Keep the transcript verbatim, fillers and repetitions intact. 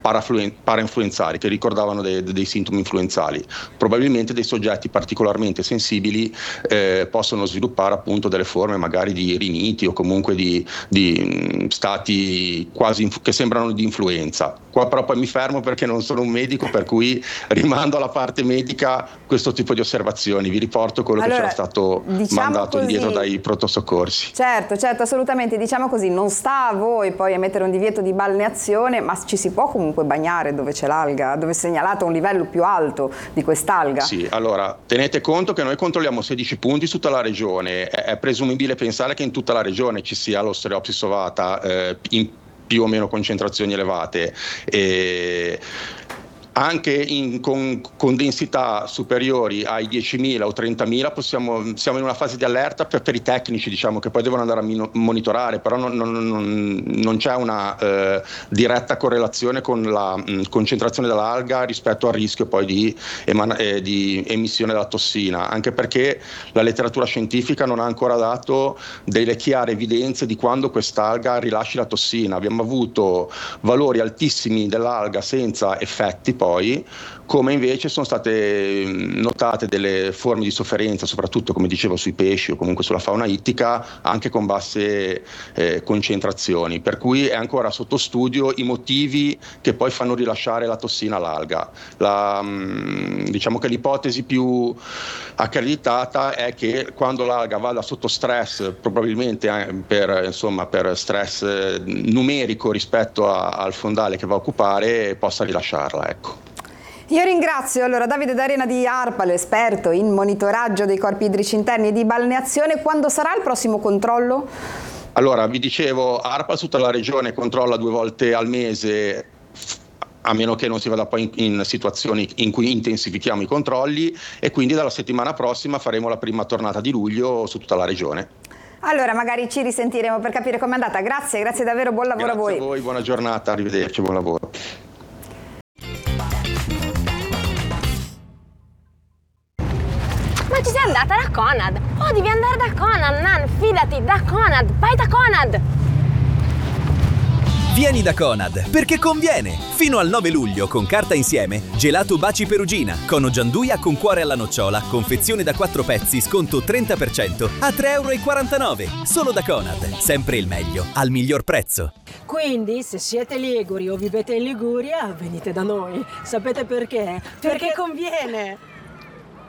parafluen- parainfluenzali, che ricordavano dei, dei sintomi influenzali. Probabilmente dei soggetti particolarmente sensibili eh, possono sviluppare appunto delle forme magari di riniti o comunque di, di mh, stati quasi inf- che sembrano di influenza. Qua però poi mi fermo perché non sono un medico, per cui rimando alla parte medica questo tipo di osservazioni. Vi riporto quello Allora, che c'era stato diciamo mandato così, indietro dai prottosoccorsi. Certo, certo, assolutamente. Diciamo così, non sta a voi poi emettere un divieto di balneazione, ma ci si può comunque bagnare dove c'è l'alga, dove è segnalato un livello più alto di quest'alga. Sì, allora tenete conto che noi controlliamo sedici punti su tutta la regione. È, è presumibile pensare che in tutta la regione ci sia lo Stereopsis ovata eh, in più o meno concentrazioni elevate. E anche in, con, con densità superiori ai diecimila o trentamila possiamo, siamo in una fase di allerta per, per i tecnici, diciamo, che poi devono andare a mino, monitorare, però non, non, non, non c'è una eh, diretta correlazione con la mh, concentrazione dell'alga rispetto al rischio poi di, emana, eh, di emissione della tossina, anche perché la letteratura scientifica non ha ancora dato delle chiare evidenze di quando quest'alga rilasci la tossina. Abbiamo avuto valori altissimi dell'alga senza effetti poi, come invece sono state notate delle forme di sofferenza, soprattutto come dicevo sui pesci o comunque sulla fauna ittica, anche con basse eh, concentrazioni, per cui è ancora sotto studio i motivi che poi fanno rilasciare la tossina all'alga. La, mh, diciamo che l'ipotesi più accreditata è che quando l'alga vada sotto stress, probabilmente eh, per, insomma, per stress eh, numerico rispetto a, al fondale che va a occupare, possa rilasciarla, ecco. Io ringrazio allora Davide D'Arena di ARPAL, esperto in monitoraggio dei corpi idrici interni e di balneazione. Quando sarà il prossimo controllo? Allora, vi dicevo, ARPAL tutta la regione controlla due volte al mese, a meno che non si vada poi in, in situazioni in cui intensifichiamo i controlli, e quindi dalla settimana prossima faremo la prima tornata di luglio su tutta la regione. Allora magari ci risentiremo per capire com'è andata. Grazie, grazie davvero, buon lavoro Grazie a voi. Grazie a voi, buona giornata, arrivederci, buon lavoro. Ma ci sei andata da Conad? Oh, devi andare da Conad, Nan, fidati, da Conad, vai da Conad! Vieni da Conad, perché conviene! Fino al nove luglio, con carta insieme, gelato Baci Perugina, cono gianduia con cuore alla nocciola, confezione da quattro pezzi, sconto trenta per cento, a tre e quarantanove euro. Solo da Conad, sempre il meglio, al miglior prezzo. Quindi, se siete liguri o vivete in Liguria, venite da noi. Sapete perché? Perché conviene!